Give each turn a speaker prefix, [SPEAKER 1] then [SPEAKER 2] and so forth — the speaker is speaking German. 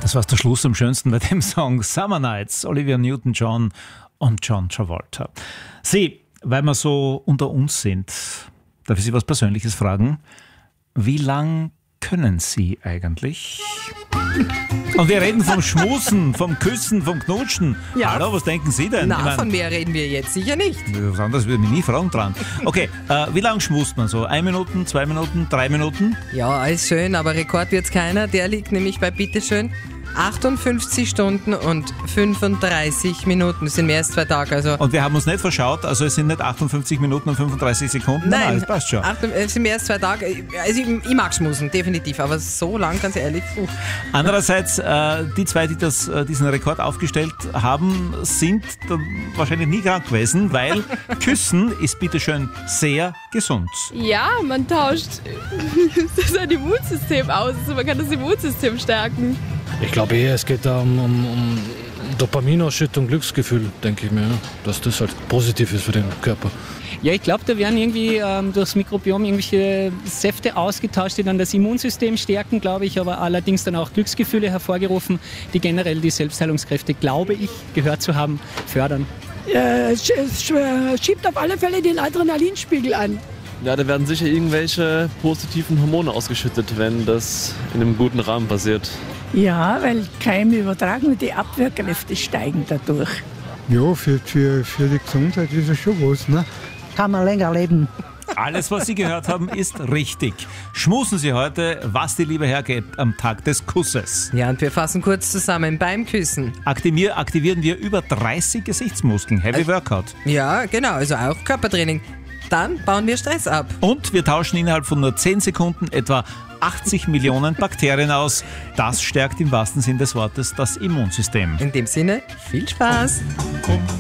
[SPEAKER 1] Das war der Schluss am schönsten bei dem Song Summer Nights, Olivia Newton-John und John Travolta. Sie, weil wir so unter uns sind, darf ich Sie was Persönliches fragen? Wie lang können Sie eigentlich? Und wir reden vom Schmusen, vom Küssen, vom Knutschen.
[SPEAKER 2] Ja.
[SPEAKER 1] Hallo, was denken Sie denn?
[SPEAKER 2] Na, von mehr reden wir jetzt sicher nicht.
[SPEAKER 1] Was anderes würde mich nie fragen dran. Okay, wie lange schmust man so? 1 Minute, 2 Minuten, 3 Minuten?
[SPEAKER 2] Ja, alles schön, aber Rekord wird's keiner. Der liegt nämlich bei, bitteschön, 58 Stunden und 35 Minuten. Das sind mehr als 2 Tage. Also
[SPEAKER 1] Und wir haben uns nicht verschaut, also es sind nicht 58 Minuten und 35 Sekunden.
[SPEAKER 2] Nein,
[SPEAKER 1] das passt schon.
[SPEAKER 2] Es sind mehr als 2 Tage. Also ich mag schmusen, definitiv, aber so lang, ganz ehrlich.
[SPEAKER 1] Andererseits, die zwei, die diesen Rekord aufgestellt haben, sind wahrscheinlich nie krank gewesen, weil Küssen ist bitteschön sehr gesund.
[SPEAKER 3] Ja, man tauscht sein Immunsystem aus. Also man kann das Immunsystem stärken.
[SPEAKER 4] Ich glaube eher, es geht da um Dopaminausschüttung, Glücksgefühl, denke ich mir, dass das halt positiv ist für den Körper.
[SPEAKER 5] Ja, ich glaube, da werden irgendwie durchs Mikrobiom irgendwelche Säfte ausgetauscht, die dann das Immunsystem stärken, glaube ich, aber allerdings dann auch Glücksgefühle hervorgerufen, die generell die Selbstheilungskräfte, glaube ich, gehört zu haben, fördern.
[SPEAKER 6] Es schiebt auf alle Fälle den Adrenalinspiegel an.
[SPEAKER 7] Ja, da werden sicher irgendwelche positiven Hormone ausgeschüttet, wenn das in einem guten Rahmen passiert.
[SPEAKER 6] Ja, weil Keime übertragen und die Abwehrkräfte steigen dadurch.
[SPEAKER 8] Ja, für die Gesundheit ist es schon was, ne?
[SPEAKER 9] Kann man länger leben.
[SPEAKER 1] Alles, was Sie gehört haben, ist richtig. Schmusen Sie heute, was die Liebe hergeht, am Tag des Kusses.
[SPEAKER 2] Ja, und wir fassen kurz zusammen beim Küssen.
[SPEAKER 1] Aktivieren wir über 30 Gesichtsmuskeln. Heavy Workout.
[SPEAKER 2] Ja, genau, also auch Körpertraining. Dann bauen wir Stress ab.
[SPEAKER 1] Und wir tauschen innerhalb von nur 10 Sekunden etwa 80 Millionen Bakterien aus. Das stärkt im wahrsten Sinn des Wortes das Immunsystem.
[SPEAKER 2] In dem Sinne, viel Spaß.